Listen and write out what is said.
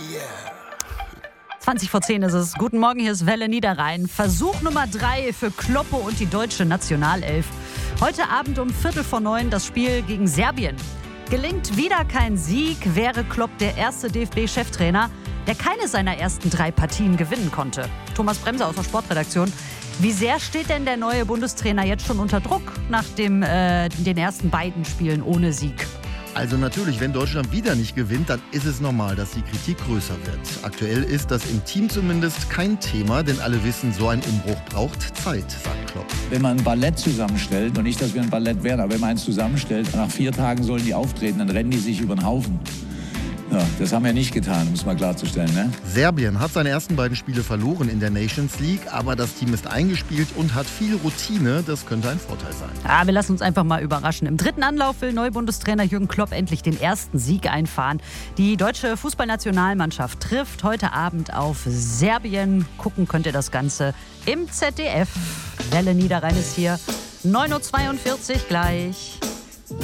20 vor 10 ist es. Guten Morgen, hier ist Welle Niederrhein. Versuch Nummer 3 für Kloppo und die deutsche Nationalelf. Heute Abend um 8:45 das Spiel gegen Serbien. Gelingt wieder kein Sieg, wäre Klopp der erste DFB-Cheftrainer, der keine seiner ersten 3 Partien gewinnen konnte. Thomas Bremser aus der Sportredaktion. Wie sehr steht denn der neue Bundestrainer jetzt schon unter Druck nach den ersten beiden Spielen ohne Sieg? Also natürlich, wenn Deutschland wieder nicht gewinnt, dann ist es normal, dass die Kritik größer wird. Aktuell ist das im Team zumindest kein Thema, denn alle wissen, so ein Umbruch braucht Zeit, sagt Klopp. Wenn man ein Ballett zusammenstellt, und nicht, dass wir ein Ballett werden, aber wenn man eins zusammenstellt, nach 4 Tagen sollen die auftreten, dann rennen die sich über den Haufen. Ja, das haben wir nicht getan, um es mal klarzustellen. Ne? Serbien hat seine ersten beiden Spiele verloren in der Nations League, aber das Team ist eingespielt und hat viel Routine. Das könnte ein Vorteil sein. Wir lassen uns einfach mal überraschen. Im 3. Anlauf will Neubundestrainer Jürgen Klopp endlich den ersten Sieg einfahren. Die deutsche Fußballnationalmannschaft trifft heute Abend auf Serbien. Gucken könnt ihr das Ganze im ZDF. Welle Niederrhein ist hier. 9:42 Uhr gleich.